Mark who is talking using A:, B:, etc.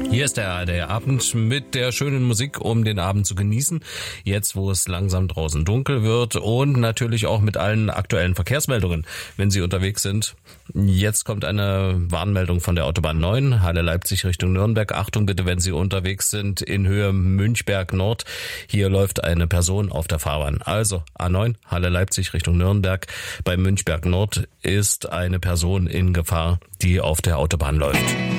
A: Hier ist der Abend mit der schönen Musik, um den Abend zu genießen. Jetzt, wo es langsam draußen dunkel wird und natürlich auch mit allen aktuellen Verkehrsmeldungen, wenn Sie unterwegs sind. Jetzt kommt eine Warnmeldung von der Autobahn 9, Halle Leipzig Richtung Nürnberg. Achtung bitte, wenn Sie unterwegs sind in Höhe Münchberg Nord. Hier läuft eine Person auf der Fahrbahn. Also A9, Halle Leipzig Richtung Nürnberg. Bei Münchberg Nord ist eine Person in Gefahr, die auf der Autobahn läuft.